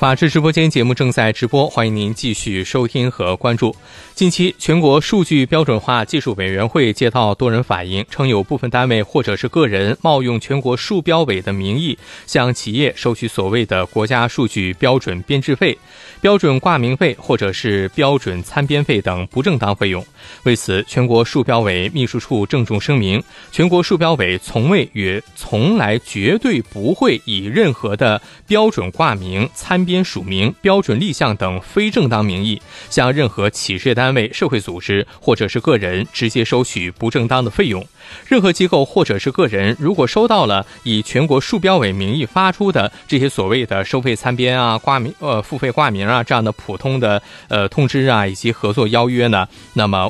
法治直播间节目正在直播，欢迎您继续收听和关注。近期，全国数据标准化技术委员会接到多人反映，称有部分单位或者是个人冒用全国数标委的名义，向企业收取所谓的国家数据标准编制费、标准挂名费或者是标准参编费等不正当费用。为此，全国数标委秘书处郑重声明，全国数标委从未也从来绝对不会以任何的标准挂名、参编署名、标准立项等非正当名义，向任何企事业单位、社会组织或者是个人直接收取不正当的费用。任何机构或者是个人如果收到了以全国数标委名义发出的这些所谓的收费参编啊、付费挂名啊这样的普通的通知啊以及合作邀约呢，那么